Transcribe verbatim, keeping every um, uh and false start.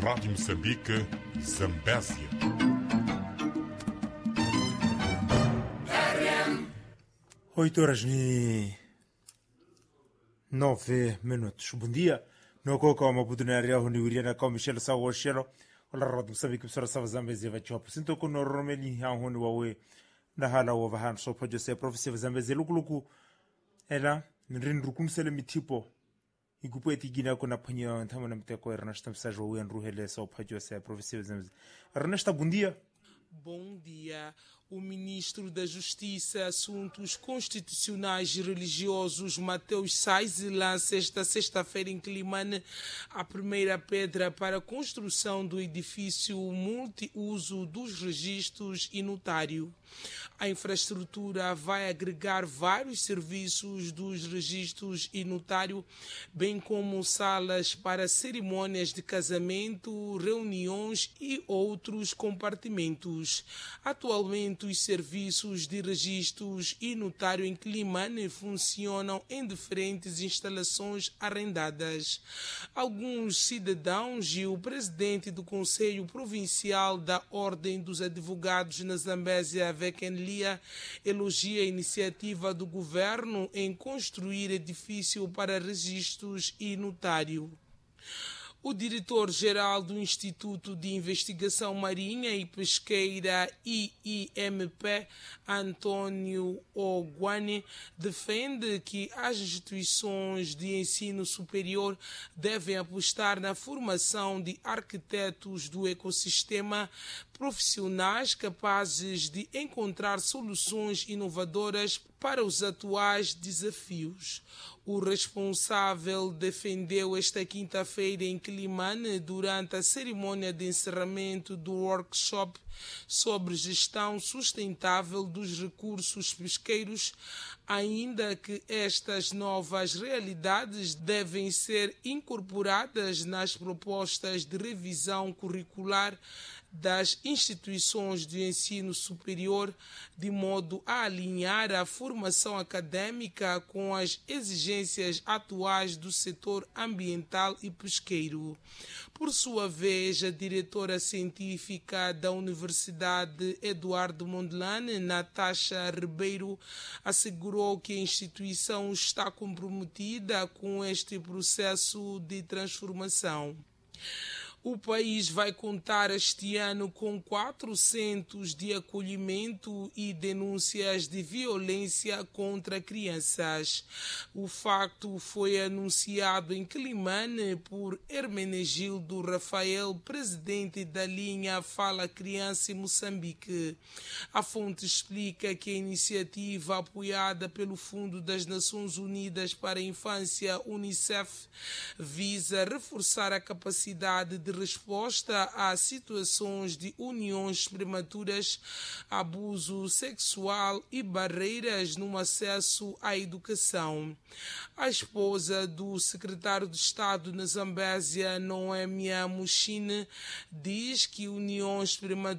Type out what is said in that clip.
Rádio Moçambique, Zambésia. Oito horas e nove minutos. Bom dia. No koko mabudunaria huni uriana kwa Michelle Sawa Shelo. Ola Rádio Moçambique psora Sawa Zambésia vachopo. Sinto kuno romeli ya huni wawe na hala wa vahan so pajo se professeur Zambésia lukuluku ela nrin rukun sele mitipo. Igupo etigina kuna panyo ntamo na mteko Ernesta msajo wawe nruhele so pajo se professeur Zambésia. Ernesta, bom dia. Bom dia. O ministro da Justiça e Assuntos Constitucionais e Religiosos, Mateus Sais, lança esta sexta-feira em Quilimane a primeira pedra para a construção do edifício multiuso dos registros e notário. A infraestrutura vai agregar vários serviços dos registros e notário, bem como salas para cerimônias de casamento, reuniões e outros compartimentos. Atualmente, os serviços de registros e notário em Quilimane funcionam em diferentes instalações arrendadas. Alguns cidadãos e o presidente do Conselho Provincial da Ordem dos Advogados na Zambésia, Vekenlia, elogia a iniciativa do governo em construir edifício para registros e notário. O diretor-geral do Instituto de Investigação Marinha e Pesqueira I I M P, Antônio Oguane, defende que as instituições de ensino superior devem apostar na formação de arquitetos do ecossistema, profissionais capazes de encontrar soluções inovadoras para os atuais desafios. O responsável defendeu esta quinta-feira em Quilimane, durante a cerimônia de encerramento do workshop sobre gestão sustentável dos recursos pesqueiros, ainda que estas novas realidades devem ser incorporadas nas propostas de revisão curricular das instituições de ensino superior, de modo a alinhar a formação acadêmica com as exigências atuais do setor ambiental e pesqueiro. Por sua vez, a diretora científica da Universidade Eduardo Mondlane, Natasha Ribeiro, assegurou que a instituição está comprometida com este processo de transformação. O país vai contar este ano com quatrocentos de acolhimento e denúncias de violência contra crianças. O facto foi anunciado em Quilimane por Hermenegildo Rafael, presidente da linha Fala Criança em Moçambique. A fonte explica que a iniciativa, apoiada pelo Fundo das Nações Unidas para a Infância, UNICEF, visa reforçar a capacidade de resposta a situações de uniões prematuras, abuso sexual e barreiras no acesso à educação. A esposa do secretário de Estado na Zambésia, Noemia Mushine, diz que uniões prematuras